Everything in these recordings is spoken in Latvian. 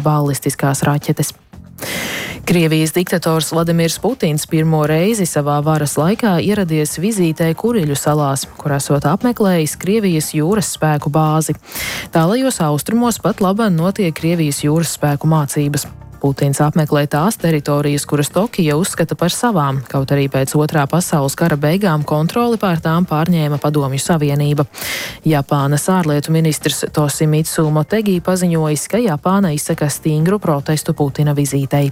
ballistiskās raķetes. Krievijas diktators Vladimirs Putins pirmo reizi savā varas laikā ieradies vizītē Kuriļu salās, kur esot apmeklējis Krievijas jūras spēku bāzi. Tālajos austrumos pat labāk notiek Krievijas jūras spēku mācības. Putins apmeklē tās teritorijas, kuras Tokija uzskata par savām, kaut arī pēc Otrā pasaules kara beigām kontroli pār tām pārņēma Padomju Savienība. Japānas ārlietu ministrs Toshimitsu Motegi paziņojis, ka Japāna izsaka stingru protestu Putina vizītei.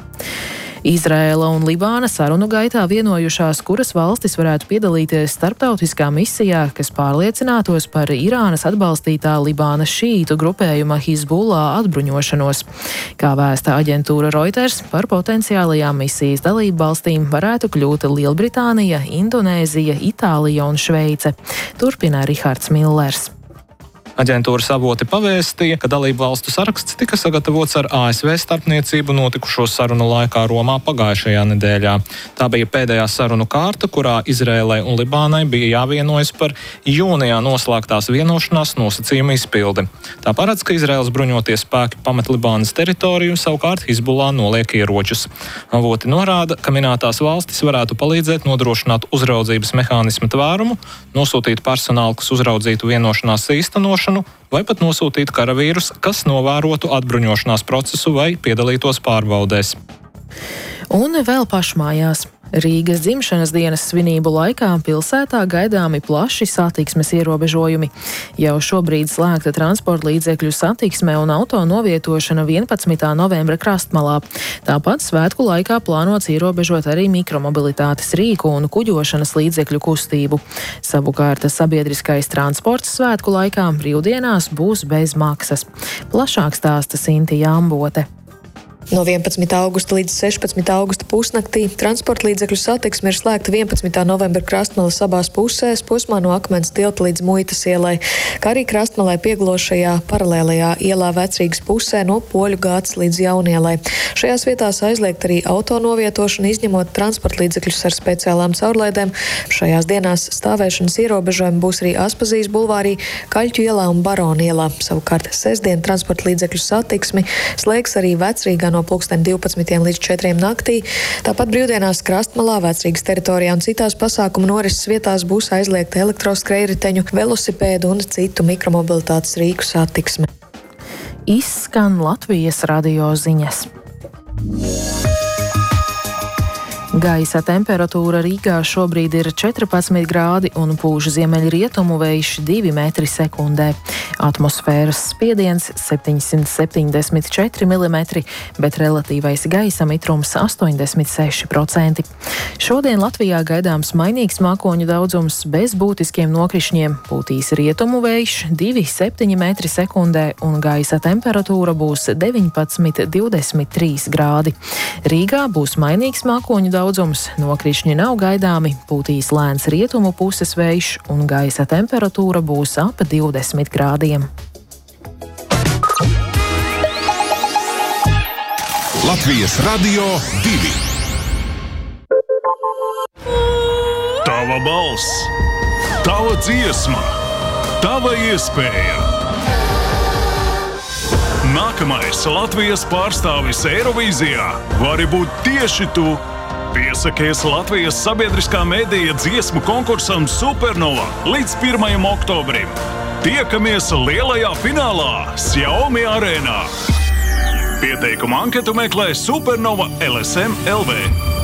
Izraēla un Libāna sarunu gaitā vienojušās, kuras valstis varētu piedalīties starptautiskā misijā, kas pārliecinātos par Irānas atbalstītā Libānas šīītu grupējuma Hizbullah atbruņošanos. Kā vēsta aģentūra Reuters, par potenciālajām misijas dalību valstīm varētu kļūt Lielbritānija, Indonēzija, Itālija un Šveice. Turpina Rihards Millers. Aģentūras avoti pavēstīja, ka dalību valstu saraksts tika sagatavots ar ASV starpniecību notikušo sarunu laikā Romā pagājušajā nedēļā. Tā bija pēdējā sarunu kārta, kurā Izrēlai un Libānai bija jāvienojas par jūnijā noslēgtās vienošanās nosacījumu izpildi. Tā paredz, ka Izraēlas bruņotie spēki pamet Libānas teritoriju, savukārt Hizbullah noliek ieročus. Avoti norāda, ka minētās valstis varētu palīdzēt nodrošināt uzraudzības mehānismu tvērumu, nosūtīt personālu, kas uzraudzītu vienošanās īstenošanu, vai pat nosūtīt karavīrus, kas novērotu atbruņošanās procesu vai piedalītos pārbaudēs. Un vēl pašmājās. Rīgas dzimšanas dienas svinību laikā pilsētā gaidāmi plaši satiksmes ierobežojumi. Jau šobrīd slēgta transporta līdzekļu satiksme un auto novietošana 11. novembra Krastmalā. Tāpat svētku laikā plānots ierobežot arī mikromobilitātes rīku un kuģošanas līdzekļu kustību. Savukārt sabiedriskais transports svētku laikā brīvdienās būs bez maksas. Plašāk stāsta Sinti Jāmbote. No 11. augusta līdz 16. augusta pusnaktī transporta līdzekļu satiksme ir slēgta 11. novembra Krastmalas abās pusēs, posmā no Akmens tilta līdz Muitas ielai, kā arī Krastmalai pieglošajā paralēlajā ielā Vecrīgas pusē no Poļu gātas līdz Jaunielai. Šajās vietās aizliegt arī auto novietošanu, izņemot transporta līdzekļus ar speciālām caurlaidēm. Šajās dienās stāvēšanas ierobežojumi būs arī Aspazijas bulvārī, Kaļķu ielā un Barona ielā. Savukārt sestdien transporta līdzekļu satiksmi slēgs arī Vecrīgā no 12. līdz 4. naktī. Tāpat brīvdienās Krastmalā, Vecrīgas teritorijā un citās pasākumu norises vietās būs aizliegta elektroskrējriteņu, velosipēdu un citu mikromobilitātes rīku satiksme. Izskan Latvijas radio ziņas. Gaisa temperatūra Rīgā šobrīd ir 14 grādi un pūš ziemeļrietumu vējš 2 metri sekundē. Atmosfēras spiediens 774 mm, bet relatīvais gaisa mitrums 86%. Šodien Latvijā gaidāms mainīgs mākoņu daudzums bez būtiskiem nokrišņiem, pūtīs rietumu vējš 2,7 metri sekundē un gaisa temperatūra būs 19,23 grādi. Rīgā būs mainīgs mākoņu daudzums, nokrišņi nav gaidāmi, pūtīs lēns rietumu puses vējš un gaisa temperatūra būs ap 20 grādiem. Latvijas Radio 2. Tava balss, tava dziesma, tava iespēja. Nākamais Latvijas pārstāvis Eirovīzijā vari būt tieši tu. Piesakies Latvijas sabiedriskā medija dziesmu konkursam Supernova līdz 1. oktobrim. Tiekamies lielajā finālā Xiaomi arēnā. Pieteikumu anketu meklē Supernova LSM LV.